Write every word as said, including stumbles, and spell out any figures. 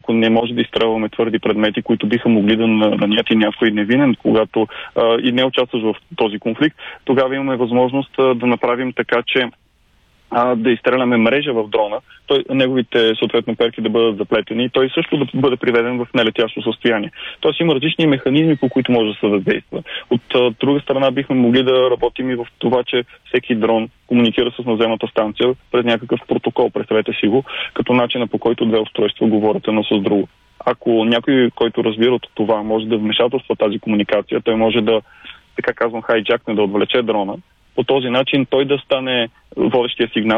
ако не може да изстрелваме твърди предмети, които биха могли да нанят и някой невинен, когато а, и не участваш в този конфликт, тогава имаме възможност а, да направим така, че а, да изстреляме мрежа в дрона, той, неговите съответно перки да бъдат заплетени и той също да бъде приведен в нелетящо състояние. Тоест има различни механизми, по които може да се въздейства. От а, друга страна бихме могли да работим и в това, че всеки дрон комуникира с наземната станция през някакъв протокол, представете си го, като начина по който две устройства говорят едно с друго. Ако някой, който разбира от това, може да вмешателства тази комуникация, той може да, така казвам, хайджакне, да отвлече дрона. По този начин той да стане водещия сигнал